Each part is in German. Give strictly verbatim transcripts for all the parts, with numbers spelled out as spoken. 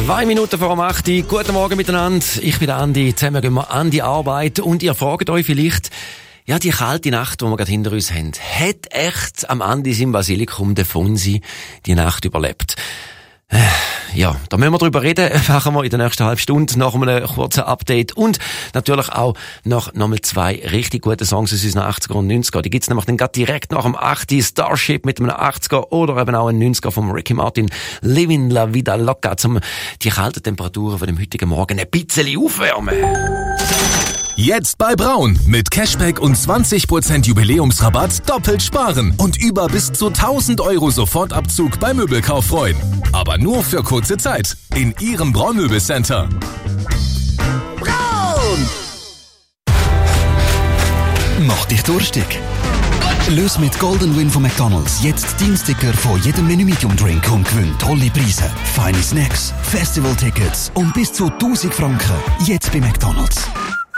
Zwei Minuten vor dem acht. Guten Morgen miteinander. Ich bin Andi. Zusammen gehen wir an die Arbeit. Und ihr fragt euch vielleicht, ja, die kalte Nacht, die wir gerade hinter uns haben, hat echt am Andi im Basilikum der Fonsi die Nacht überlebt? Ja, da müssen wir drüber reden, machen wir in der nächsten halben Stunde nach einem kurzen Update und natürlich auch nach nochmal zwei richtig gute Songs aus unseren achtziger und neunziger. Die gibt's nämlich dann gerade direkt nach dem achtziger Starship mit einem achtziger oder eben auch ein neunziger vom Ricky Martin, Livin' La Vida Loca, um die kalten Temperaturen von dem heutigen Morgen ein bisschen aufwärmen. Jetzt bei Braun. Mit Cashback und zwanzig Prozent Jubiläumsrabatt doppelt sparen und über bis zu tausend Euro Sofortabzug beim Möbelkauf freuen. Aber nur für kurze Zeit. In Ihrem Braun-Möbelcenter. Braun! Mach dich durstig. Löse mit Golden Win von McDonald's jetzt Teamsticker von jedem Menü Medium Drink und gewinn tolle Preise, feine Snacks, Festivaltickets und bis zu tausend Franken. Jetzt bei McDonald's.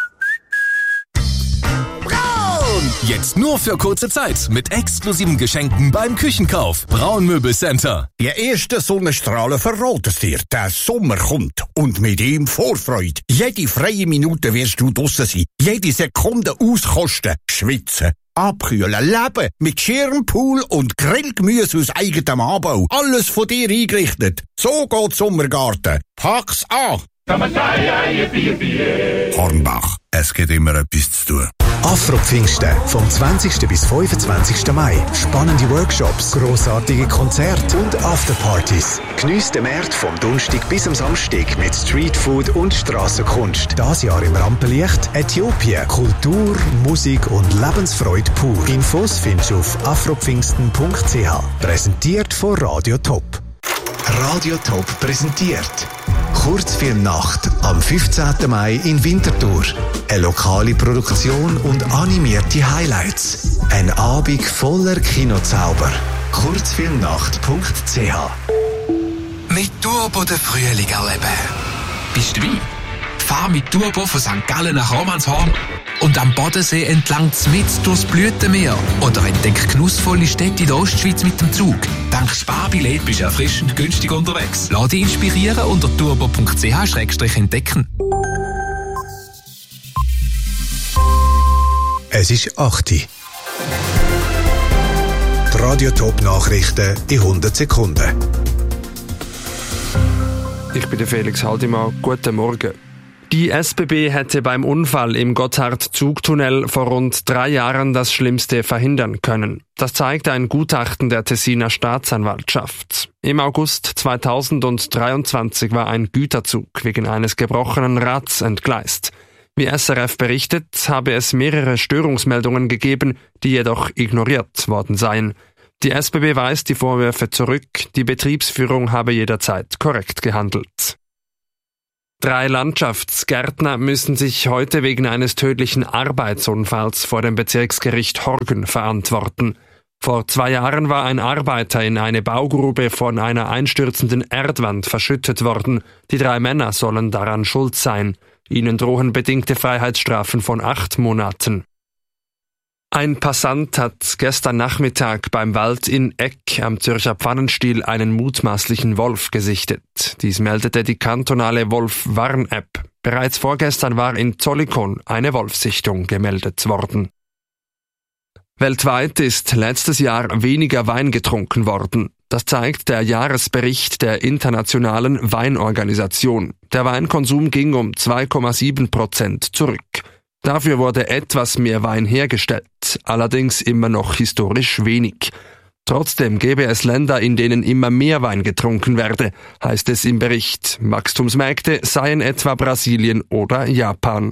Jetzt nur für kurze Zeit mit exklusiven Geschenken beim Küchenkauf. Braun Möbelcenter. Die ersten Sonnenstrahlen verraten es dir. Der Sommer kommt. Und mit ihm Vorfreude. Jede freie Minute wirst du draussen sein. Jede Sekunde auskosten. Schwitzen. Abkühlen. Leben. Mit Schirmpool und Grillgemüse aus eigenem Anbau. Alles von dir eingerichtet. So geht Sommergarten. Pack's an. Hornbach. Es gibt immer etwas zu tun. Afro-Pfingsten vom zwanzigsten bis fünfundzwanzigsten Mai. Spannende Workshops, grossartige Konzerte und Afterpartys. Geniesst den März vom Donnerstag bis am Samstag mit Streetfood und Strassenkunst. Das Jahr im Rampenlicht Äthiopien. Kultur, Musik und Lebensfreude pur. Infos findest du auf afropfingsten punkt c h. Präsentiert von Radio Top. Radio Top präsentiert Kurzfilmnacht am fünfzehnten Mai in Winterthur. Eine lokale Produktion und animierte Highlights. Ein Abend voller Kinozauber. kurzfilmnacht punkt c h. Mit Turbo den Frühling erleben. Bist du dabei? Fahr mit Turbo von Sankt Gallen nach Romanshorn und am Bodensee entlang zmitzt durchs Blütenmeer. Oder entdeck genussvolle Städte in der Ostschweiz mit dem Zug. Dank Sparbillett bist du erfrischend günstig unterwegs. Lass dich inspirieren unter turbo punkt c h schrägstrich entdecken. Es ist acht Uhr. Die Radio Top Nachrichten in hundert Sekunden. Ich bin der Felix Haldimann. Guten Morgen. Die S B B hätte beim Unfall im Gotthard-Zugtunnel vor rund drei Jahren das Schlimmste verhindern können. Das zeigt ein Gutachten der Tessiner Staatsanwaltschaft. Im August zweitausenddreiundzwanzig war ein Güterzug wegen eines gebrochenen Rads entgleist. Wie S R F berichtet, habe es mehrere Störungsmeldungen gegeben, die jedoch ignoriert worden seien. Die S B B weist die Vorwürfe zurück, die Betriebsführung habe jederzeit korrekt gehandelt. Drei Landschaftsgärtner müssen sich heute wegen eines tödlichen Arbeitsunfalls vor dem Bezirksgericht Horgen verantworten. Vor zwei Jahren war ein Arbeiter in eine Baugrube von einer einstürzenden Erdwand verschüttet worden. Die drei Männer sollen daran schuld sein. Ihnen drohen bedingte Freiheitsstrafen von acht Monaten. Ein Passant hat gestern Nachmittag beim Wald in Eck am Zürcher Pfannenstiel einen mutmaßlichen Wolf gesichtet. Dies meldete die kantonale Wolf-Warn-App. Bereits vorgestern war in Zollikon eine Wolfssichtung gemeldet worden. Weltweit ist letztes Jahr weniger Wein getrunken worden. Das zeigt der Jahresbericht der Internationalen Weinorganisation. Der Weinkonsum ging um zwei Komma sieben Prozent zurück. Dafür wurde etwas mehr Wein hergestellt, allerdings immer noch historisch wenig. Trotzdem gäbe es Länder, in denen immer mehr Wein getrunken werde, heißt es im Bericht. Wachstumsmärkte seien etwa Brasilien oder Japan.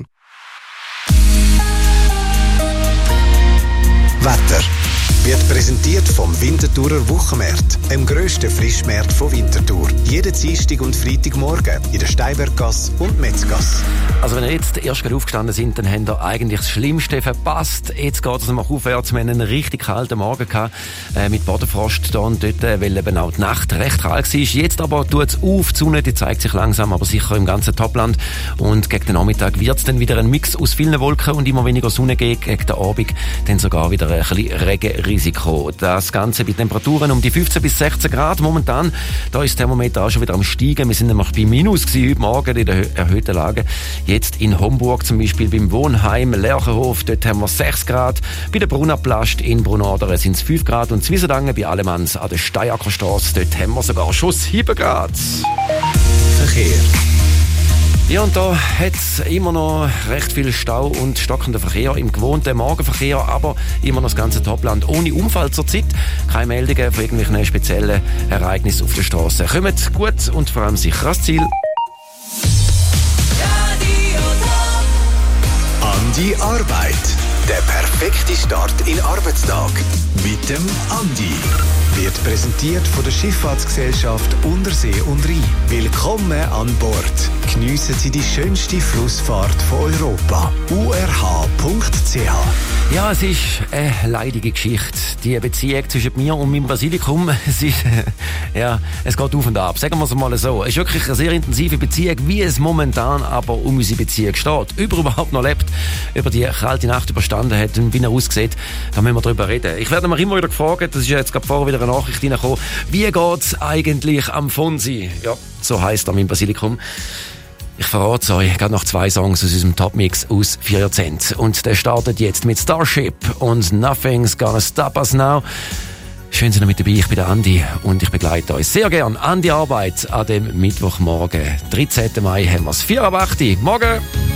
Wetter wird präsentiert vom Winterthurer Wochenmarkt, dem grössten Frischmarkt von Winterthur. Jeden Dienstag und Freitagmorgen in der Steinberggasse und Metzgasse. Also wenn ihr jetzt erst gerade aufgestanden sind, dann habt ihr eigentlich das Schlimmste verpasst. Jetzt geht es noch aufwärts. Wir haben einen richtig kalten Morgen gehabt, äh, mit Bodenfrost da und dort, weil eben auch die Nacht recht kalt war. Jetzt aber tut es auf, die Sonne die zeigt sich langsam, aber sicher im ganzen Topland. Und gegen den Nachmittag wird es dann wieder ein Mix aus vielen Wolken und immer weniger Sonne geben. Gegen den Abend dann sogar wieder ein bisschen Regen Hitzerisiko. Das Ganze bei Temperaturen um die fünfzehn bis sechzehn Grad. Momentan, da ist das Thermometer auch schon wieder am Steigen. Wir sind nämlich bei Minus gewesen heute Morgen in der erhöhten Lage. Jetzt in Homburg zum Beispiel beim Wohnheim Lerchenhof, dort haben wir sechs Grad. Bei der Brunaplast in Brunaderen sind es fünf Grad. Und Zwiesendangen bei Allemanns an der Steyackerstrasse, dort haben wir sogar schon sieben Grad. Verkehr. Ja, und da hat es immer noch recht viel Stau und stockenden Verkehr im gewohnten Morgenverkehr, aber immer noch das ganze Topland ohne Unfall zurzeit. Keine Meldungen von irgendwelchen speziellen Ereignissen auf der Straße. Kommt gut und vor allem sicher ans Ziel. An die Arbeit. Der perfekte Start in den Arbeitstag. Mit dem Andi. Wird präsentiert von der Schifffahrtsgesellschaft Untersee und Rhein. Willkommen an Bord. Geniessen Sie die schönste Flussfahrt von Europa. u r h punkt c h. Ja, es ist eine leidige Geschichte. Die Beziehung zwischen mir und meinem Basilikum, es ist, ja, es geht auf und ab. Sagen wir es mal so. Es ist wirklich eine sehr intensive Beziehung, wie es momentan aber um unsere Beziehung steht. Ob er überhaupt noch lebt, über die kalte Nacht überstanden hat und wie er aussieht, da müssen wir drüber reden. Ich werde mir immer wieder gefragt, das ist jetzt gerade vorher wieder eine Nachricht reingekommen, wie geht's eigentlich am Fonsi? Ja, so heisst er mein Basilikum. Ich verrate es euch, gerade noch zwei Songs aus unserem Topmix aus vier Jahrzehnten. Und der startet jetzt mit Starship und Nothing's Gonna Stop Us Now. Schön, sind ihr mit dabei, ich bin der Andi und ich begleite euch sehr gern an die Arbeit an dem Mittwochmorgen. dreizehnten Mai haben wir es, vier ab acht. Morgen!